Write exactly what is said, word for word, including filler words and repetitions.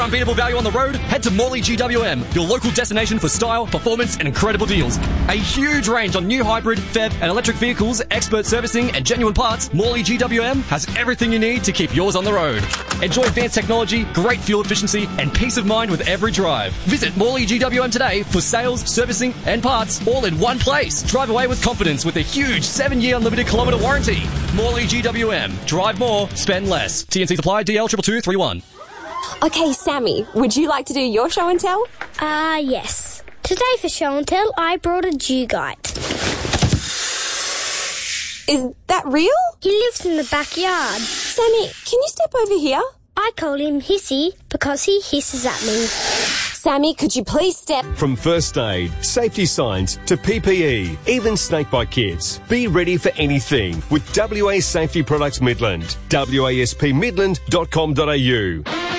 Unbeatable value on the road? Head to Morley G W M, your local destination for style, performance, and incredible deals. A huge range on new hybrid, F E V, and electric vehicles, expert servicing, and genuine parts. Morley G W M has everything you need to keep yours on the road. Enjoy advanced technology, great fuel efficiency, and peace of mind with every drive. Visit Morley G W M today for sales, servicing, and parts, all in one place. Drive away with confidence with a huge seven-year unlimited kilometre warranty. Morley G W M. Drive more, spend less. T N C supply, D L two two two three one. Okay, Sammy, would you like to do your show and tell? Ah, uh, yes. Today for show and tell, I brought a dugite. Is that real? He lives in the backyard. Sammy, can you step over here? I call him Hissy because he hisses at me. Sammy, could you please step... From first aid, safety signs to P P E, even snakebite kits. Be ready for anything with W A Safety Products Midland. W A S P midland dot com dot A U.